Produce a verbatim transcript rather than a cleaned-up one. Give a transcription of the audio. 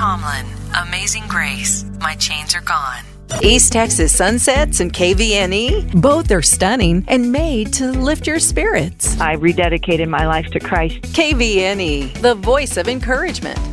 Tomlin, Amazing Grace, My Chains Are Gone. East Texas Sunsets and K V N E, both are stunning and made to lift your spirits. I rededicated my life to Christ. K V N E, the voice of encouragement.